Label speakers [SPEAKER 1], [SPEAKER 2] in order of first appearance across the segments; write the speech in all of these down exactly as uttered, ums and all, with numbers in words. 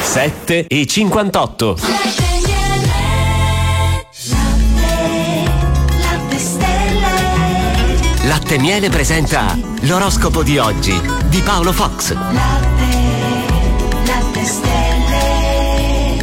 [SPEAKER 1] sette e cinquantotto. Latte Miele presenta l'oroscopo di oggi di Paolo Fox.
[SPEAKER 2] Latte, latte stelle.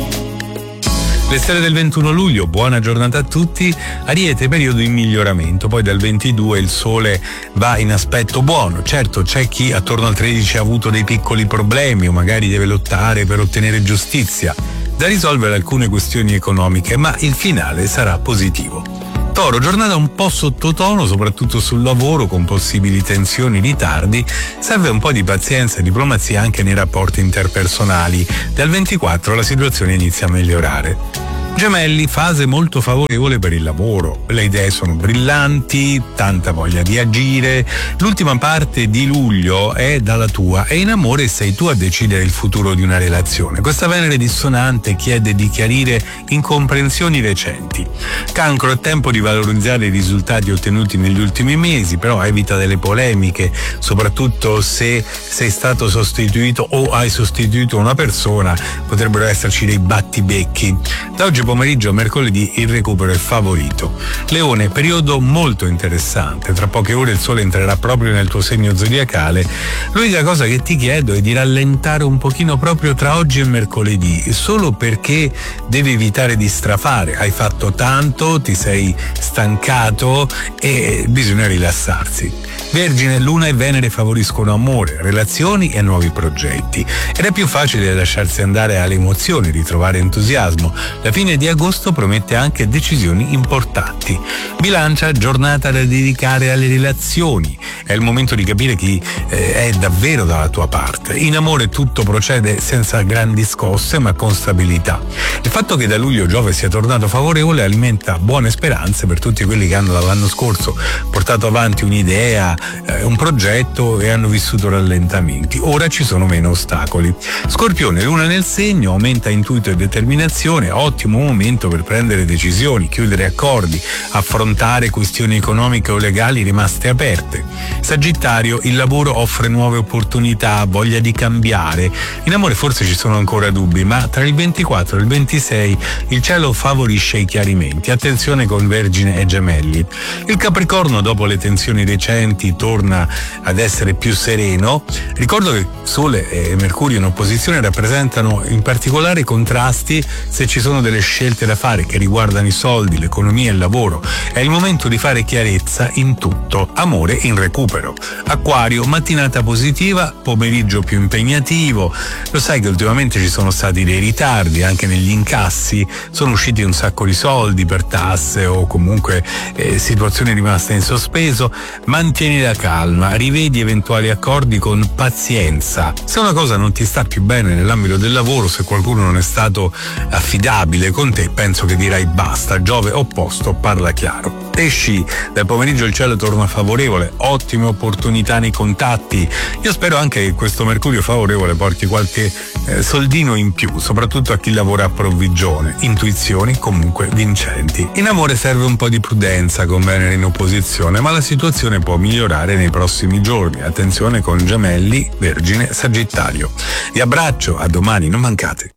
[SPEAKER 3] Le stelle del ventuno luglio, buona giornata a tutti. Ariete, periodo in miglioramento, poi dal ventidue il sole va in aspetto buono. Certo, c'è chi attorno al tredici ha avuto dei piccoli problemi o magari deve lottare per ottenere giustizia, da risolvere alcune questioni economiche, ma il finale sarà positivo. Toro, giornata un po' sottotono, soprattutto sul lavoro, con possibili tensioni, ritardi. Serve un po' di pazienza e diplomazia anche nei rapporti interpersonali. Dal ventiquattro la situazione inizia a migliorare. Gemelli, fase molto favorevole per il lavoro. Le idee sono brillanti, tanta voglia di agire. L'ultima parte di luglio è dalla tua e in amore sei tu a decidere il futuro di una relazione. Questa Venere dissonante chiede di chiarire incomprensioni recenti. Cancro, è tempo di valorizzare i risultati ottenuti negli ultimi mesi, però evita delle polemiche, soprattutto se sei stato sostituito o hai sostituito una persona, potrebbero esserci dei battibecchi. Da oggi pomeriggio a mercoledì il recupero è favorito. Leone, periodo molto interessante, tra poche ore il sole entrerà proprio nel tuo segno zodiacale. L'unica cosa che ti chiedo è di rallentare un pochino proprio tra oggi e mercoledì, solo perché devi evitare di strafare. Hai fatto tanto, ti sei stancato e bisogna rilassarsi. Vergine, Luna e Venere favoriscono amore, relazioni e nuovi progetti ed è più facile lasciarsi andare alle emozioni, ritrovare entusiasmo. La fine di agosto promette anche decisioni importanti. Bilancia, giornata da dedicare alle relazioni. È il momento di capire chi eh, è davvero dalla tua parte. In amore tutto procede senza grandi scosse ma con stabilità. Il fatto che da luglio Giove sia tornato favorevole alimenta buone speranze per tutti quelli che hanno dall'anno scorso portato avanti un'idea, eh, un progetto e hanno vissuto rallentamenti. Ora ci sono meno ostacoli. Scorpione, Luna nel segno, aumenta intuito e determinazione, ottimo momento per prendere decisioni, chiudere accordi, affrontare questioni economiche o legali rimaste aperte. Sagittario, il lavoro offre nuove opportunità, voglia di cambiare. In amore forse ci sono ancora dubbi, ma tra il ventiquattro e il ventisei il cielo favorisce i chiarimenti. Attenzione con Vergine e Gemelli. Il Capricorno, dopo le tensioni recenti, torna ad essere più sereno. Ricordo che Sole e Mercurio in opposizione rappresentano in particolare contrasti se ci sono delle scelte da fare che riguardano i soldi, l'economia e il lavoro. È il momento di fare chiarezza in tutto. Amore in recupero. Acquario, mattinata positiva, pomeriggio più impegnativo. Lo sai che ultimamente ci sono stati dei ritardi anche negli incassi, sono usciti un sacco di soldi per tasse o comunque eh, situazioni rimaste in sospeso. Mantieni la calma, rivedi eventuali accordi con pazienza. Se una cosa non ti sta più bene nell'ambito del lavoro, se qualcuno non è stato affidabile con te, penso che dirai basta. Giove opposto parla chiaro. Pesci, dal pomeriggio il cielo torna favorevole, ottime opportunità nei contatti. Io spero anche che questo Mercurio favorevole porti qualche eh, soldino in più, soprattutto a chi lavora a provvigione. Intuizioni comunque vincenti. In amore serve un po' di prudenza con Venere in opposizione, ma la situazione può migliorare nei prossimi giorni. Attenzione con Gemelli, Vergine, Sagittario. Vi abbraccio, a domani, non mancate.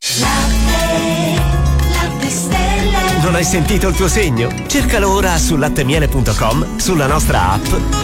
[SPEAKER 1] Non hai sentito il tuo segno? Cercalo ora su lattemiele punto com, sulla nostra app